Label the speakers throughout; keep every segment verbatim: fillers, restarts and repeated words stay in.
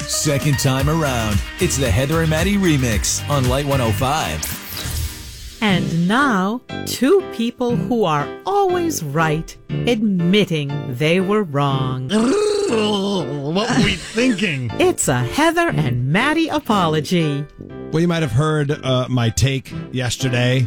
Speaker 1: Second time around, it's the Heather and Maddie remix on Light one oh five.
Speaker 2: And now, two people who are always right, admitting they were wrong.
Speaker 3: What were we thinking?
Speaker 2: It's a Heather and Maddie apology.
Speaker 3: Well, you might have heard uh, my take yesterday.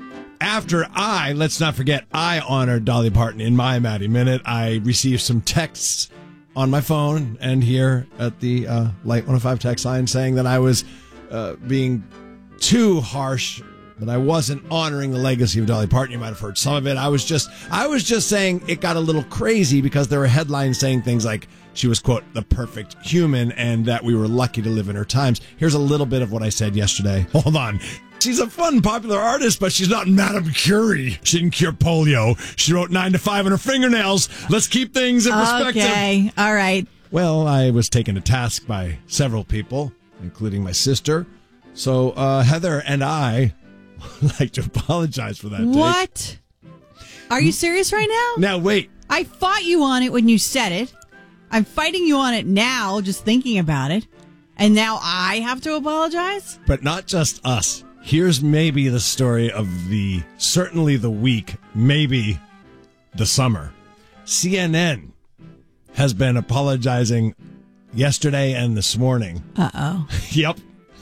Speaker 3: After I, let's not forget, I honored Dolly Parton in my Maddie Minute. I received some texts on my phone and here at the uh, Light one oh five text line saying that I was uh, being too harsh, that I wasn't honoring the legacy of Dolly Parton. You might have heard some of it. I was just, I was just saying it got a little crazy because there were headlines saying things like she was, quote, the perfect human and that we were lucky to live in her times. Here's a little bit of what I said yesterday. Hold on. She's a fun, popular artist, but she's not Madame Curie. She didn't cure polio. She wrote nine to five on her fingernails. Let's keep things in perspective.
Speaker 4: Okay, all right.
Speaker 3: Well, I was taken to task by several people, including my sister. So uh, Heather and I would like to apologize for that.
Speaker 4: What?
Speaker 3: Take.
Speaker 4: Are you serious right now?
Speaker 3: Now, wait.
Speaker 4: I fought you on it when you said it. I'm fighting you on it now, just thinking about it. And now I have to apologize?
Speaker 3: But not just us. Here's maybe the story of the, certainly the week, maybe the summer. C N N has been apologizing yesterday and this morning.
Speaker 4: Uh-oh.
Speaker 3: Yep.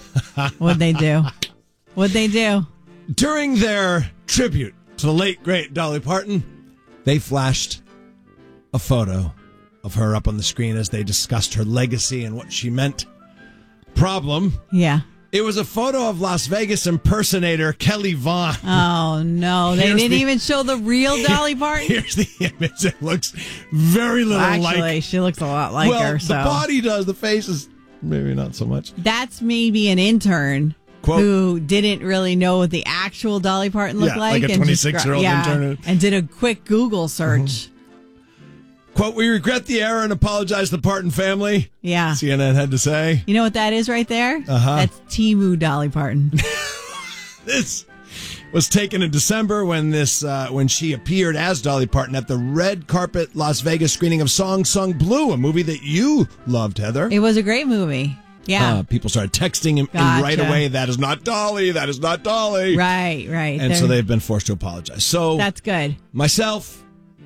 Speaker 4: What'd they do? What'd they do?
Speaker 3: During their tribute to the late, great Dolly Parton, they flashed a photo of her up on the screen as they discussed her legacy and what she meant. Problem.
Speaker 4: Yeah.
Speaker 3: It was a photo of Las Vegas impersonator Kelly Vaughn.
Speaker 4: Oh, no. They
Speaker 3: Here's
Speaker 4: didn't
Speaker 3: the,
Speaker 4: even show the real Dolly Parton?
Speaker 3: Here's the image. It looks very little
Speaker 4: Actually,
Speaker 3: like...
Speaker 4: Actually, she looks a lot like
Speaker 3: well,
Speaker 4: her. So.
Speaker 3: the body does. The face is maybe not so much.
Speaker 4: That's maybe an intern
Speaker 3: Quote,
Speaker 4: who didn't really know what the actual Dolly Parton looked
Speaker 3: yeah,
Speaker 4: like.
Speaker 3: like a twenty-six-year-old
Speaker 4: yeah,
Speaker 3: intern.
Speaker 4: And did a quick Google search.
Speaker 3: Mm-hmm. Quote, we regret the error and apologize to the Parton family.
Speaker 4: Yeah.
Speaker 3: C N N had to say.
Speaker 4: You know what that is right there?
Speaker 3: Uh-huh.
Speaker 4: That's Timu Dolly Parton.
Speaker 3: This was taken in December when this uh, when she appeared as Dolly Parton at the red carpet Las Vegas screening of Song Sung Blue, a movie that you loved, Heather.
Speaker 4: It was a great movie. Yeah.
Speaker 3: Uh, people started texting him
Speaker 4: Gotcha.
Speaker 3: right away, that is not Dolly, that is not Dolly.
Speaker 4: Right, right.
Speaker 3: And
Speaker 4: They're,
Speaker 3: so they've been forced to apologize. So
Speaker 4: that's good.
Speaker 3: Myself,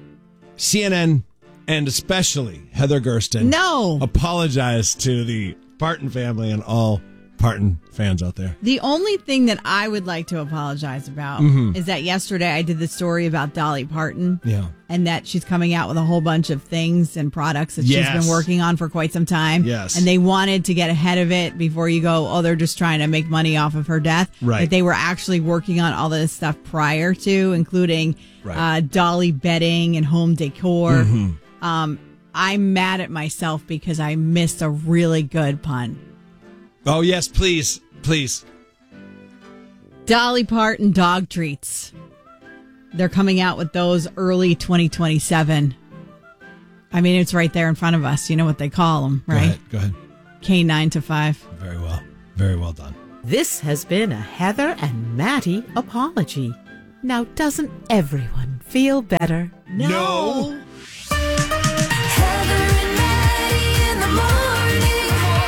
Speaker 3: C N N, and especially Heather Gersten
Speaker 4: no.
Speaker 3: apologize to the Parton family and all Parton fans out there.
Speaker 4: The only thing that I would like to apologize about
Speaker 3: mm-hmm.
Speaker 4: is that yesterday I did the story about Dolly Parton.
Speaker 3: Yeah.
Speaker 4: And that she's coming out with a whole bunch of things and products that
Speaker 3: yes.
Speaker 4: she's been working on for quite some time.
Speaker 3: Yes.
Speaker 4: And they wanted to get ahead of it before you go, oh, they're just trying to make money off of her death.
Speaker 3: Right.
Speaker 4: But they were actually working on all this stuff prior to, including
Speaker 3: right.
Speaker 4: uh, Dolly bedding and home decor.
Speaker 3: Mm-hmm.
Speaker 4: Um, I'm mad at myself because I missed a really good pun.
Speaker 3: Oh, yes, please, please.
Speaker 4: Dolly Parton dog treats. They're coming out with those early twenty twenty-seven. I mean, it's right there in front of us. You know what they call them, right?
Speaker 3: Go ahead. Go ahead.
Speaker 4: K nine to five.
Speaker 3: Very well. Very well done.
Speaker 2: This has been a Heather and Maddie apology. Now, doesn't everyone feel better?
Speaker 3: No. no.
Speaker 5: Heather and Maddie in the morning.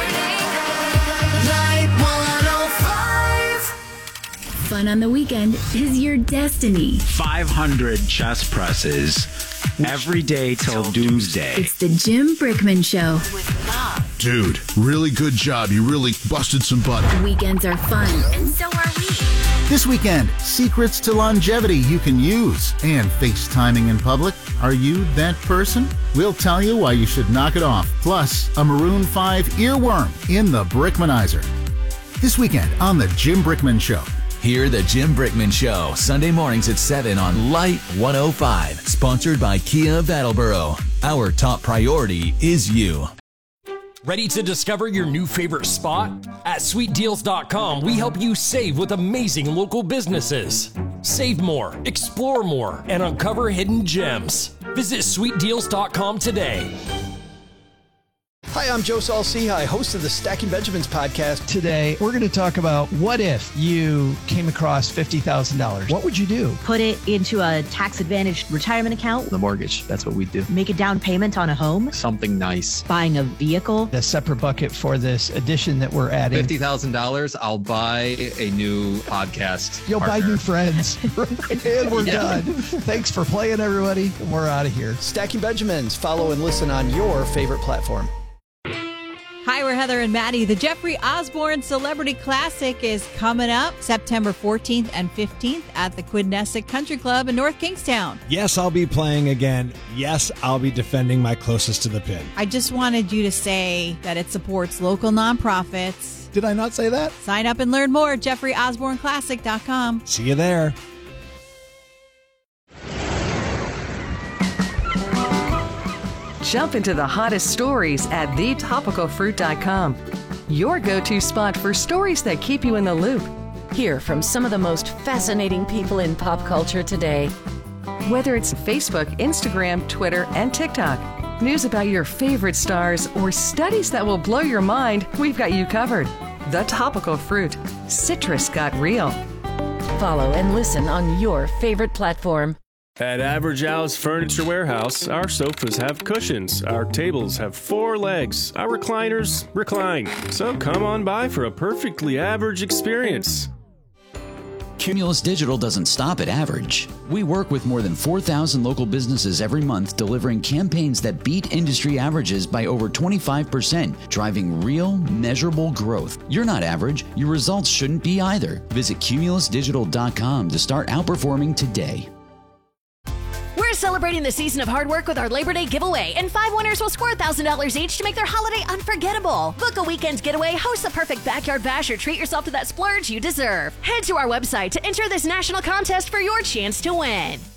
Speaker 5: Light one oh five.
Speaker 6: Fun on the weekend is your destiny.
Speaker 7: five hundred chest presses every day till doomsday.
Speaker 6: It's the Jim Brickman Show.
Speaker 5: With Bob.
Speaker 8: Dude, really good job. You really busted some butt.
Speaker 6: Weekends are fun, and so are we.
Speaker 9: This weekend, secrets to longevity you can use. And FaceTiming in public. Are you that person? We'll tell you why you should knock it off. Plus, a Maroon five earworm in the Brickmanizer. This weekend on The Jim Brickman Show.
Speaker 1: Hear The Jim Brickman Show, Sunday mornings at seven on Light one oh five. Sponsored by Kia of Attleboro. Our top priority is you.
Speaker 10: Ready to discover your new favorite spot? At sweet deals dot com, we help you save with amazing local businesses. Save more, explore more, and uncover hidden gems. Visit sweet deals dot com today.
Speaker 11: Hi, I'm Joe Saul-Sehy, host of the Stacking Benjamins podcast.
Speaker 12: Today, we're going to talk about what if you came across fifty thousand dollars? What would you do?
Speaker 13: Put it into a tax-advantaged retirement account.
Speaker 14: The mortgage, that's what we do.
Speaker 13: Make a down payment on a home.
Speaker 14: Something nice.
Speaker 13: Buying a vehicle.
Speaker 12: A separate bucket for this addition that we're adding.
Speaker 14: fifty thousand dollars, I'll buy a new podcast
Speaker 12: You'll
Speaker 14: partner.
Speaker 12: buy new friends. And we're
Speaker 14: Yeah.
Speaker 12: done. Thanks for playing, everybody. We're out of here.
Speaker 11: Stacking Benjamins. Follow and listen on your favorite platform.
Speaker 4: Hi, we're Heather and Maddie. The Jeffrey Osborne Celebrity Classic is coming up September fourteenth and fifteenth at the Quidnessick Country Club in North Kingstown.
Speaker 3: Yes, I'll be playing again. Yes, I'll be defending my closest to the pin.
Speaker 4: I just wanted you to say that it supports local nonprofits.
Speaker 3: Did I not say that?
Speaker 4: Sign up and learn more at jeffrey osborne classic dot com.
Speaker 3: See you there.
Speaker 15: Jump into the hottest stories at the topical fruit dot com. Your go-to spot for stories that keep you in the loop.
Speaker 16: Hear from some of the most fascinating people in pop culture today.
Speaker 15: Whether it's Facebook, Instagram, Twitter, and TikTok, news about your favorite stars, or studies that will blow your mind, we've got you covered. The Topical Fruit. Citrus got real.
Speaker 16: Follow and listen on your favorite platform.
Speaker 17: At Average Al's Furniture Warehouse, our sofas have cushions, our tables have four legs, our recliners recline. So come on by for a perfectly average experience.
Speaker 18: Cumulus Digital doesn't stop at average. We work with more than four thousand local businesses every month, delivering campaigns that beat industry averages by over twenty-five percent, driving real, measurable growth. You're not average. Your results shouldn't be either. Visit cumulus digital dot com to start outperforming today.
Speaker 19: We're celebrating the season of hard work with our Labor Day giveaway, and five winners will score one thousand dollars each to make their holiday unforgettable. Book a weekend getaway, host the perfect backyard bash, or treat yourself to that splurge you deserve. Head to our website to enter this national contest for your chance to win.